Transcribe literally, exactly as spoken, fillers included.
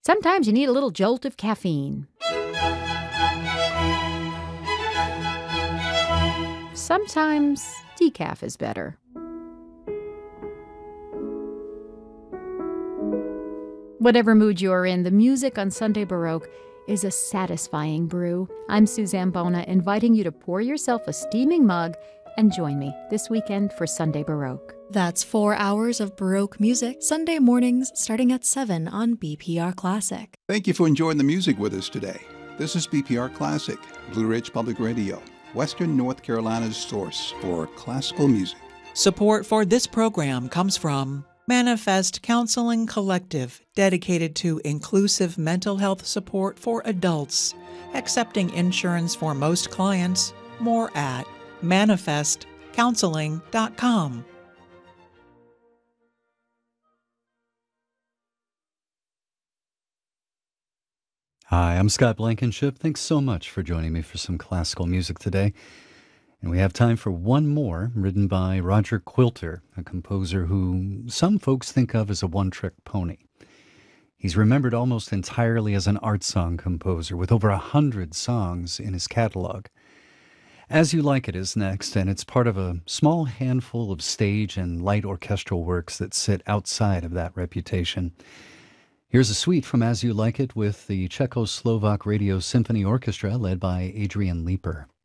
Sometimes you need a little jolt of caffeine. Sometimes decaf is better. Whatever mood you're in, the music on Sunday Baroque is a satisfying brew. I'm Suzanne Bona, inviting you to pour yourself a steaming mug and join me this weekend for Sunday Baroque. That's four hours of Baroque music, Sunday mornings starting at seven on B P R Classic. Thank you for enjoying the music with us today. This is B P R Classic, Blue Ridge Public Radio, Western North Carolina's source for classical music. Support for this program comes from Manifest Counseling Collective, dedicated to inclusive mental health support for adults, accepting insurance for most clients. More at manifest counseling dot com. Hi, I'm Scott Blankenship. Thanks so much for joining me for some classical music today. And we have time for one more, written by Roger Quilter, a composer who some folks think of as a one-trick pony. He's remembered almost entirely as an art song composer, with over a hundred songs in his catalog. As You Like It is next, and it's part of a small handful of stage and light orchestral works that sit outside of that reputation. Here's a suite from As You Like It with the Czechoslovak Radio Symphony Orchestra led by Adrian Leeper.